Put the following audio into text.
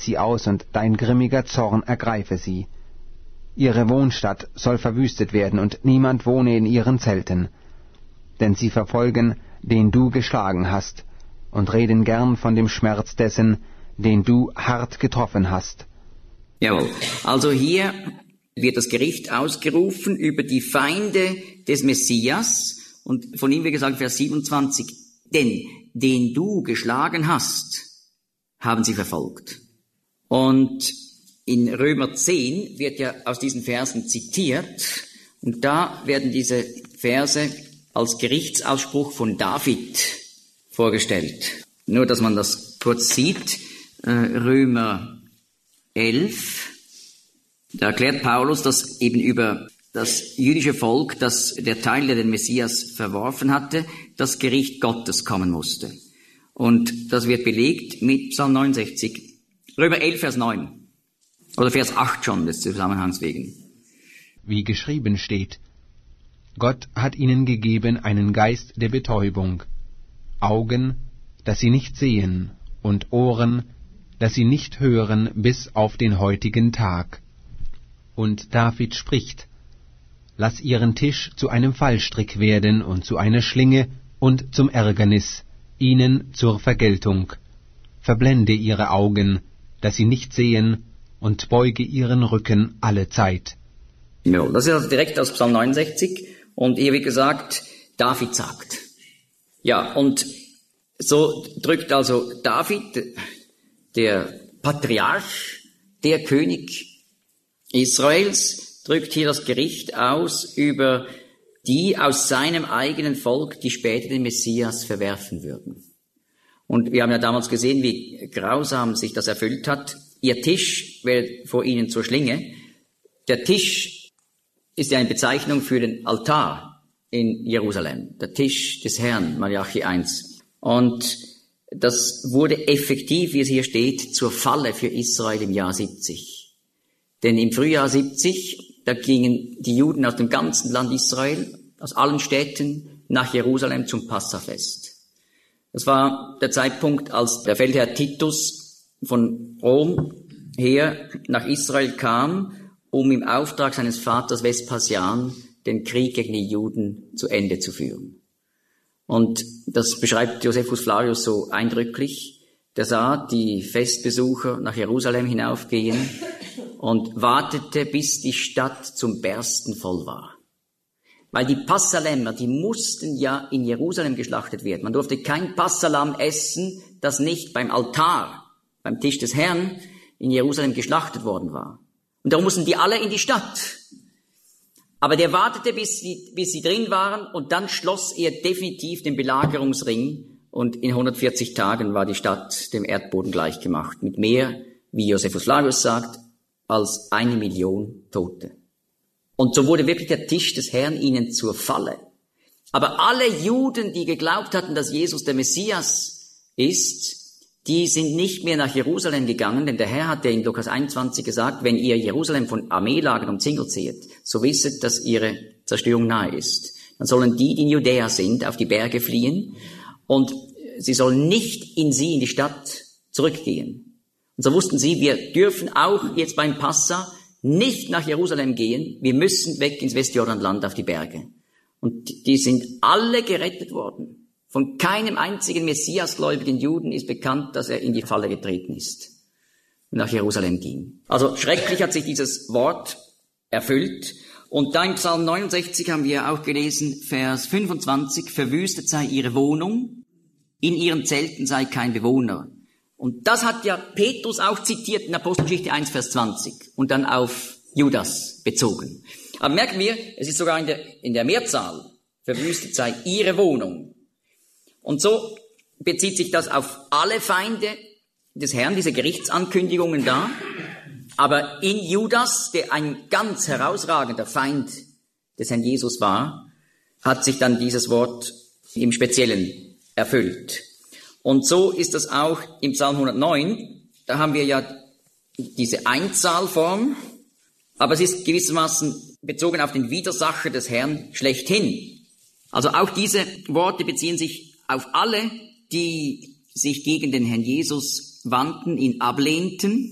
sie aus, und dein grimmiger Zorn ergreife sie. Ihre Wohnstadt soll verwüstet werden, und niemand wohne in ihren Zelten. Denn sie verfolgen, den du geschlagen hast, und reden gern von dem Schmerz dessen, den du hart getroffen hast. Jawohl. Also hier wird das Gericht ausgerufen über die Feinde des Messias, und von ihm wird gesagt, Vers 27, denn den du geschlagen hast, haben sie verfolgt. Und in Römer 10 wird ja aus diesen Versen zitiert, und da werden diese Verse als Gerichtsausspruch von David vorgestellt. Nur, dass man das kurz sieht, Römer 11, da erklärt Paulus, dass eben über das jüdische Volk, das der Teil, der den Messias verworfen hatte, das Gericht Gottes kommen musste. Und das wird belegt mit Psalm 69, Römer 11, Vers 9. Oder Vers 8 schon, des Zusammenhangs wegen. Wie geschrieben steht: Gott hat ihnen gegeben einen Geist der Betäubung, Augen, dass sie nicht sehen, und Ohren, dass sie nicht hören, bis auf den heutigen Tag. Und David spricht: Lass ihren Tisch zu einem Fallstrick werden und zu einer Schlinge und zum Ärgernis, ihnen zur Vergeltung. Verblende ihre Augen, dass sie nicht sehen, und beuge ihren Rücken alle Zeit. Ja, das ist also direkt aus Psalm 69, und hier wird gesagt, David sagt. Ja, und so drückt also David, der Patriarch, der König Israels, drückt hier das Gericht aus über die aus seinem eigenen Volk, die später den Messias verwerfen würden. Und wir haben ja damals gesehen, wie grausam sich das erfüllt hat. Ihr Tisch wird vor ihnen zur Schlinge. Der Tisch ist ja eine Bezeichnung für den Altar in Jerusalem. Der Tisch des Herrn, Malachi 1. Und das wurde effektiv, wie es hier steht, zur Falle für Israel im Jahr 70. Denn im Frühjahr 70, da gingen die Juden aus dem ganzen Land Israel, aus allen Städten, nach Jerusalem zum Passafest. Das war der Zeitpunkt, als der Feldherr Titus von Rom her nach Israel kam, um im Auftrag seines Vaters Vespasian den Krieg gegen die Juden zu Ende zu führen. Und das beschreibt Josephus Flavius so eindrücklich. Der sah die Festbesucher nach Jerusalem hinaufgehen und wartete, bis die Stadt zum Bersten voll war. Weil die Passalämmer, die mussten ja in Jerusalem geschlachtet werden. Man durfte kein Passalam essen, das nicht beim Altar, beim Tisch des Herrn in Jerusalem geschlachtet worden war. Und darum mussten die alle in die Stadt. Aber der wartete, bis sie drin waren, und dann schloss er definitiv den Belagerungsring, und in 140 Tagen war die Stadt dem Erdboden gleichgemacht, mit mehr, wie Josephus Flavius sagt, als 1 Million Tote. Und so wurde wirklich der Tisch des Herrn ihnen zur Falle. Aber alle Juden, die geglaubt hatten, dass Jesus der Messias ist, die sind nicht mehr nach Jerusalem gegangen, denn der Herr hat ja in Lukas 21 gesagt, wenn ihr Jerusalem von Armeelagern umzingelt seht, so wisset, dass ihre Zerstörung nahe ist. Dann sollen die in Judäa sind, auf die Berge fliehen, und sie sollen nicht in die Stadt zurückgehen. Und so wussten sie, wir dürfen auch jetzt beim Passa nicht nach Jerusalem gehen, wir müssen weg ins Westjordanland auf die Berge. Und die sind alle gerettet worden. Von keinem einzigen messiasgläubigen Juden ist bekannt, dass er in die Falle getreten ist und nach Jerusalem ging. Also schrecklich hat sich dieses Wort erfüllt. Und da im Psalm 69 haben wir auch gelesen, Vers 25, verwüstet sei ihre Wohnung, in ihren Zelten sei kein Bewohner. Und das hat ja Petrus auch zitiert in Apostelgeschichte 1, Vers 20 und dann auf Judas bezogen. Aber merken wir, es ist sogar in der Mehrzahl, verwüstet sei ihre Wohnung. Und so bezieht sich das auf alle Feinde des Herrn, diese Gerichtsankündigungen da. Aber in Judas, der ein ganz herausragender Feind des Herrn Jesus war, hat sich dann dieses Wort im Speziellen erfüllt. Und so ist das auch im Psalm 109. Da haben wir ja diese Einzahlform, aber es ist gewissermaßen bezogen auf den Widersacher des Herrn schlechthin. Also auch diese Worte beziehen sich auf alle, die sich gegen den Herrn Jesus wandten, ihn ablehnten